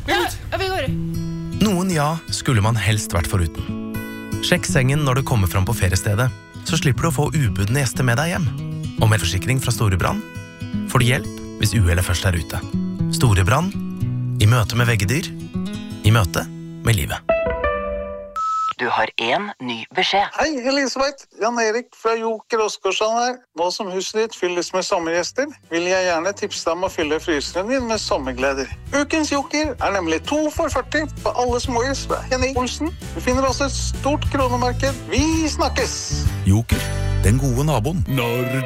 vi går. Noen ja skulle man helst vært foruten. Sjekk sengen når du kommer fram på feriestedet, så slipper du å få ubudne gjester med deg hjem. Og med forsikring fra Storebrand får du hjelp hvis uhellet først er ute. Storebrand, i møte med veggedyr, i møte med livet. Du har en ny beskjed. Hei, Elisabeth. Jan Erik fra Joker Oskarsson her. Nå som huset ditt fylles med sommergjester, vil jeg gjerne tipse deg om å fylle fryseren din med sommergleder. Ukens Joker er nemlig 2 for 40 på alle småhus fra Henning Olsen. Du finner også et stort kronemarked. Vi snakkes! Joker, den gode naboen. Når